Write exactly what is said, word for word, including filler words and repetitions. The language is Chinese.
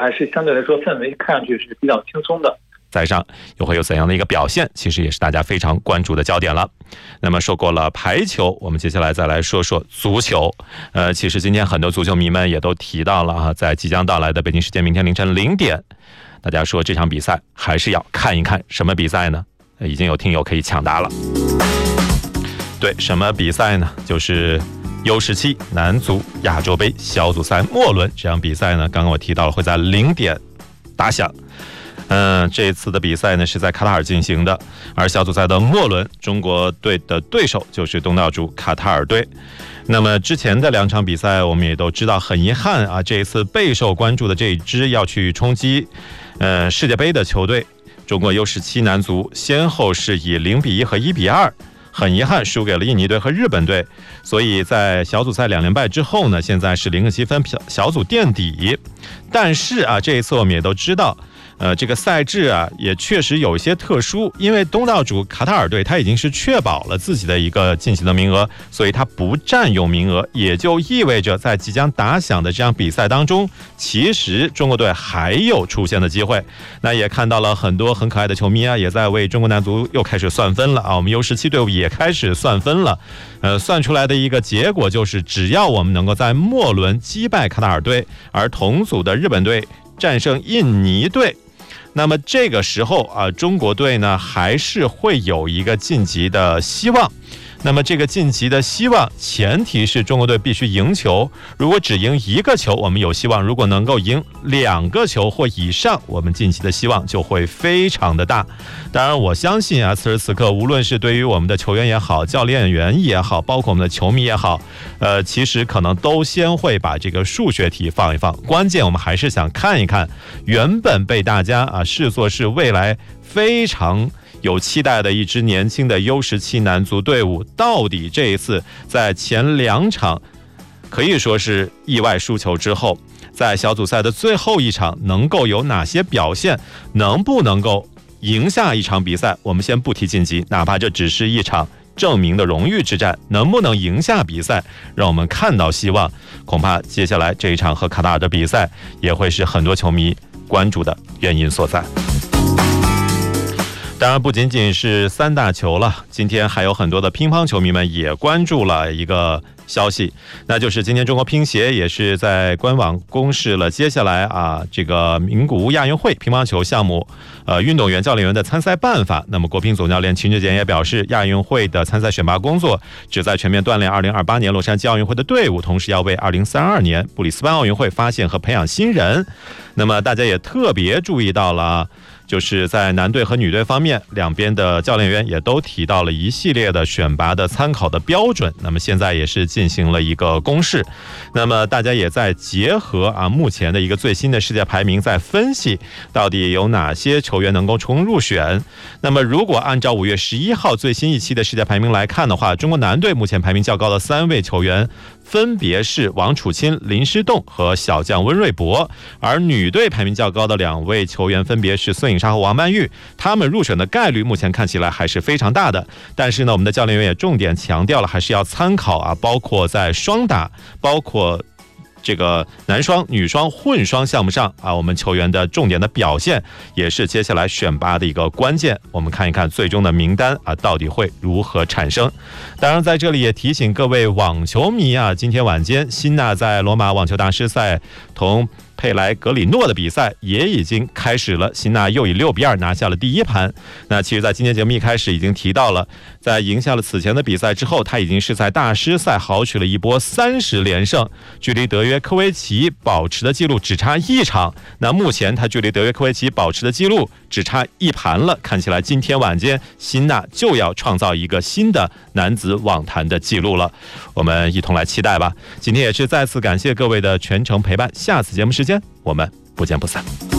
还是相对来说氛围看上去是比较轻松的。 赛上又会有怎样的一个表现，其实也是大家非常关注的焦点了。那么说过了排球，我们接下来再来说说足球。呃，其实今天很多足球迷们也都提到了啊，在即将到来的北京时间明天凌晨零点，大家说这场比赛还是要看一看。什么比赛呢？呃、已经有听友可以抢答了。对，什么比赛呢？就是 U 十七 男足亚洲杯小组赛末轮这场比赛呢，刚刚我提到了会在零点打响。嗯，这次的比赛呢是在卡塔尔进行的，而小组赛的末轮，中国队的对手就是东道主卡塔尔队。那么之前的两场比赛，我们也都知道，很遗憾啊，这一次备受关注的这一支要去冲击呃世界杯的球队，中国 U 十七 男足先后是以零比一和一比二。很遗憾输给了印尼队和日本队，所以在小组赛两连败之后呢，现在是零个积分小组垫底。但是啊，这一次我们也都知道，呃，这个赛制啊也确实有一些特殊，因为东道主卡塔尔队他已经是确保了自己的一个进行的名额，所以他不占用名额，也就意味着在即将打响的这场比赛当中，其实中国队还有出现的机会。那也看到了很多很可爱的球迷啊，也在为中国男足又开始算分了啊，我们 U 十七 队伍也开始算分了。呃，算出来的一个结果就是，只要我们能够在末轮击败卡塔尔队，而同组的日本队战胜印尼队，那么这个时候啊，中国队呢还是会有一个晋级的希望。那么这个晋级的希望，前提是中国队必须赢球。如果只赢一个球，我们有希望；如果能够赢两个球或以上，我们晋级的希望就会非常的大。当然，我相信啊，此时此刻，无论是对于我们的球员也好，教练员也好，包括我们的球迷也好，呃，其实可能都先会把这个数学题放一放。关键我们还是想看一看，原本被大家啊视作是未来非常有期待的一支年轻的 U 十七 男足队伍，到底这一次在前两场可以说是意外输球之后，在小组赛的最后一场能够有哪些表现，能不能够赢下一场比赛。我们先不提晋级，哪怕这只是一场证明的荣誉之战，能不能赢下比赛，让我们看到希望，恐怕接下来这一场和卡塔尔的比赛也会是很多球迷关注的原因所在。当然不仅仅是三大球了，今天还有很多的乒乓球迷们也关注了一个消息，那就是今天中国乒协也是在官网公示了接下来啊这个名古屋亚运会乒乓球项目呃运动员教练员的参赛办法。那么国乒总教练秦志坚也表示，亚运会的参赛选拔工作旨在全面锻炼二零二八年洛杉矶奥运会的队伍，同时要为二零三二年布里斯班奥运会发现和培养新人。那么大家也特别注意到了，就是在男队和女队方面，两边的教练员也都提到了一系列的选拔的参考的标准。那么现在也是进行了一个公示，那么大家也在结合啊目前的一个最新的世界排名，在分析到底有哪些球员能够冲入选。那么如果按照五月十一号最新一期的世界排名来看的话，中国男队目前排名较高的三位球员分别是王楚钦、林诗栋和小将温瑞博，而女队排名较高的两位球员分别是孙颖莎和王曼玉，他们入选的概率目前看起来还是非常大的。但是呢，我们的教练员也重点强调了，还是要参考啊，包括在双打，包括这个男双、女双、混双项目上啊，我们球员的重点的表现也是接下来选拔的一个关键。我们看一看最终的名单啊，到底会如何产生。当然在这里也提醒各位网球迷啊，今天晚间辛纳在罗马网球大师赛同佩莱格里诺的比赛也已经开始了，辛纳又以六比二拿下了第一盘。那其实在今天节目一开始已经提到了，在赢下了此前的比赛之后，他已经是在大师赛豪取了一波三十连胜，距离德约科维奇保持的记录只差一场。那目前他距离德约科维奇保持的记录只差一盘了，看起来今天晚间辛纳就要创造一个新的男子网坛的记录了，我们一同来期待吧。今天也是再次感谢各位的全程陪伴，下次节目时间我们不见不散。